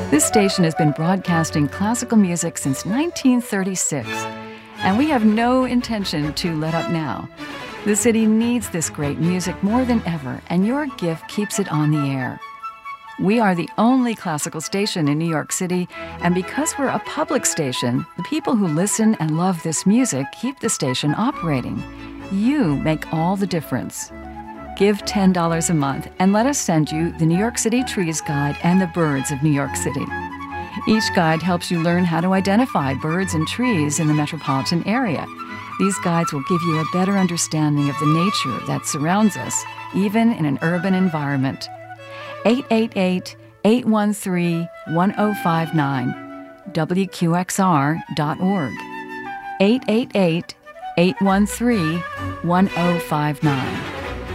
This station has been broadcasting classical music since 1936, and we have no intention to let up now. The city needs this great music more than ever, and your gift keeps it on the air. We are the only classical station in New York City, and because we're a public station, the people who listen and love this music keep the station operating. You make all the difference. Give $10 a month and let us send you the New York City Trees Guide and the Birds of New York City. Each guide helps you learn how to identify birds and trees in the metropolitan area. These guides will give you a better understanding of the nature that surrounds us, even in an urban environment. 888-813-1059, WQXR.org. 888-813-1059.